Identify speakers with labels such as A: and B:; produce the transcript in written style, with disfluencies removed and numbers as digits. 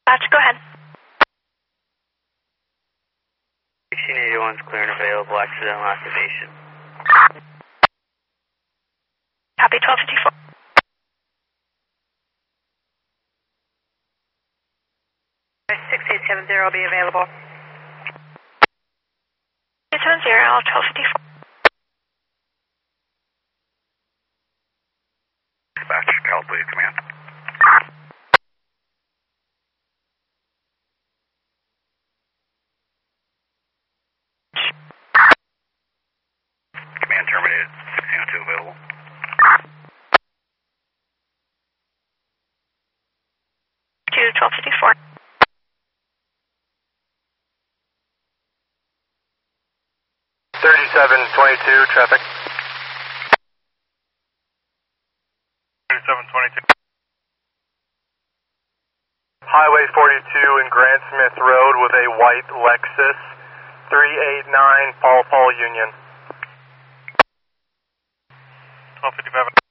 A: Go ahead.
B: 1681 is clear and available, accidental activation.
A: Copy 1254.
C: 6870 will be available.
A: 870, 1254.
D: Dispatch, Cal, please, command. Command terminated, 1602 available.
A: To 1254.
E: Traffic.
D: 3722.
E: Highway 42 and Grant Smith Road with a white Lexus 389 Paul Union.
D: 1255.